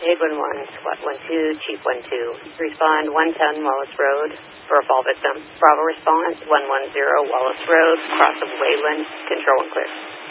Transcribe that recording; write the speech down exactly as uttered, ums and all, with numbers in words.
eight one one, SWAT one two, Chief one two. Respond one ten Wallace Road for a fall victim. Bravo response one one zero Wallace Road, cross of Wayland, control and clear.